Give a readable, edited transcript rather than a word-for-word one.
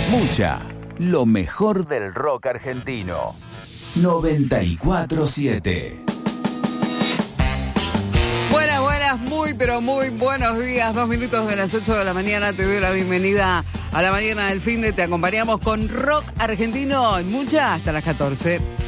Mucha, lo mejor del rock argentino. 94.7. Buenas, muy pero muy buenos días. 2 minutos de las 8 de la mañana. Te doy la bienvenida a la mañana del fin de. Te acompañamos con rock argentino en Mucha hasta las 14.